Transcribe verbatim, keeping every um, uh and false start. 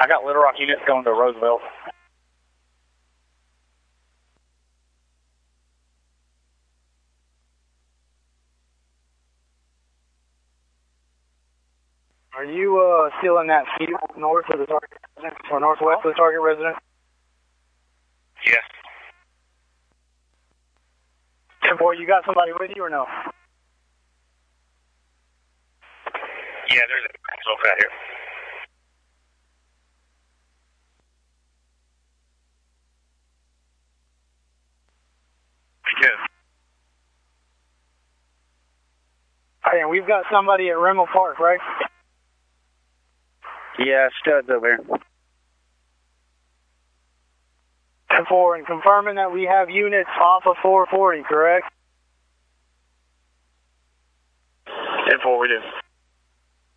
I got Little Rock units going to Roosevelt. Are you uh, still in that field north of the target residence, or northwest of the target residence? Yes. ten four, you got somebody with you or no? Yeah, there's a smoke out here. Yes. Hey, and we've got somebody at Rimmel Park, right? Yeah, Stud's over here. ten four, and confirming that we have units off of four forty, correct? ten four, we do.